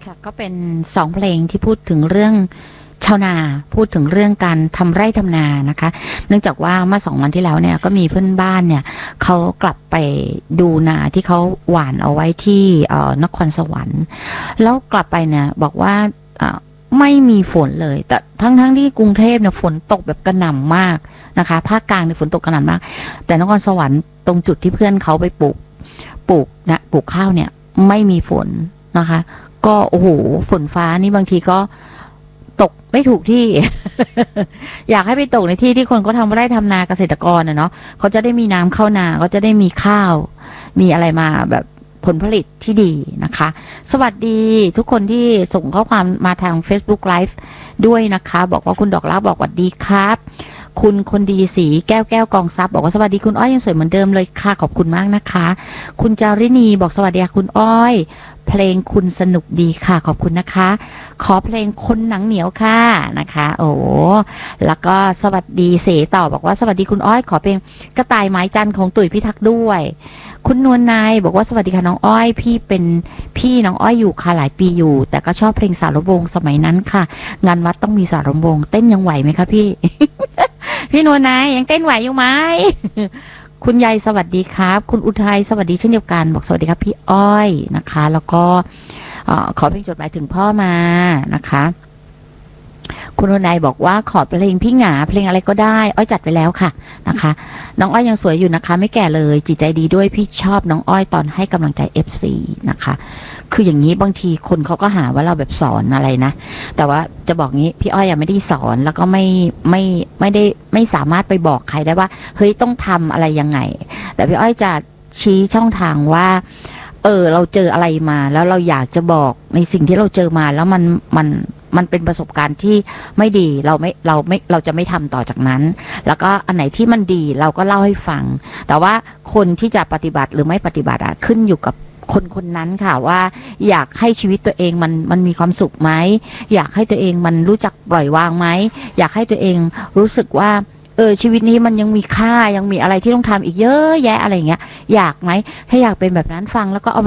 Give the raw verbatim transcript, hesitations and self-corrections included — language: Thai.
ค่ะก็เป็นสองเพลงที่พูดถึงเรื่องชาวนาพูดถึงเรื่องการทำไร่ทำนานะคะเนื่องจากว่าเมื่อสองวันที่แล้วเนี่ยก็มีเพื่อนบ้านเนี่ยเขากลับไปดูนาที่เขาหว่านเอาไว้ที่นครสวรรค์แล้วกลับไปเนี่ยบอกว่าไม่มีฝนเลยแต่ทั้งทั้งที่กรุงเทพเนี่ยฝนตกแบบกระหน่ำมากนะคะภาคกลางเนี่ยฝนตกกระหน่ำมากแต่นครสวรรค์ตรงจุดที่เพื่อนเขาไปปลูกปลูกนะปลูกข้าวเนี่ยไม่มีฝนนะคะก็โอ้โหฝนฟ้านี่บางทีก็ตกไม่ถูกที่ อยากให้ไปตกในที่ที่คนเขาทำไร่ทำนาเกษตรกรนะเนาะเขาจะได้มีน้ำเข้านาเขาจะได้มีข้าวมีอะไรมาแบบผลผลิตที่ดีนะคะสวัสดีทุกคนที่ส่งข้อความมาทาง Facebook Live ด้วยนะคะบอกว่าคุณดอกรักบอกสวัสดีครับคุณคนดีสีแก้วแก้วกองซับบอกว่าสวัสดีคุณอ้อยยังสวยเหมือนเดิมเลยค่ะขอบคุณมากนะคะคุณจารินีบอกสวัสดีค่ะคุณอ้อยเพลงคุณสนุกดีค่ะขอบคุณนะคะขอเพลงคนหนังเหนียวค่ะนะคะโอ้แล้วก็สวัสดีเสต่อบอกว่าสวัสดีคุณอ้อยขอเพลงกระต่ายไม้จันของตุ๋ยพิทักษ์ด้วยคุณนวลนายบอกว่าสวัสดีค่ะน้องอ้อยพี่เป็นพี่น้องอ้อยอยู่ค่ะหลายปีอยู่แต่ก็ชอบเพลงสารวงสมัยนั้นค่ะงานวัดต้องมีสารวงเต้นยังไหวไหมคะพี่ พี่นวลนายยังเต้นไหวอยู่ไหม คุณยายสวัสดีครับคุณอุทัยสวัสดีเช่นเดียวกันบอกสวัสดีครับพี่อ้อยนะคะแล้วก็ขอเพลงจดหมายถึงพ่อมานะคะคุณนายบอกว่าขอเพลงพี่หงาเพลงอะไรก็ได้อ้อยจัดไปแล้วค่ะนะคะน้องอ้อยยังสวยอยู่นะคะไม่แก่เลยจิตใจดีด้วยพี่ชอบน้องอ้อยตอนให้กำลังใจ เอฟ ซี นะคะคืออย่างนี้บางทีคนเขาก็หาว่าเราแบบสอนอะไรนะแต่ว่าจะบอกงี้พี่อ้อยยังไม่ได้สอนแล้วก็ไม่ไม่ไม่ได้ไม่สามารถไปบอกใครได้ว่าเฮ้ยต้องทำอะไรยังไงแต่พี่อ้อยจะชี้ช่องทางว่าเออเราเจออะไรมาแล้วเราอยากจะบอกในสิ่งที่เราเจอมาแล้วมันมันมันเป็นประสบการณ์ที่ไม่ดีเราไม่เราไม่เราจะไม่ทำต่อจากนั้นแล้วก็อันไหนที่มันดีเราก็เล่าให้ฟังแต่ว่าคนที่จะปฏิบัติหรือไม่ปฏิบัติอะขึ้นอยู่กับคนคนนั้นค่ะว่าอยากให้ชีวิตตัวเองมันมันมีความสุขไหมอยากให้ตัวเองมันรู้จักปล่อยวางไหมอยากให้ตัวเองรู้สึกว่าเออชีวิตนี้มันยังมีค่ายังมีอะไรที่ต้องทำอีกเยอะแยะอะไรเงี้ยอยากไหมถ้าอยากเป็นแบบนั้นฟังแล้วก็เอา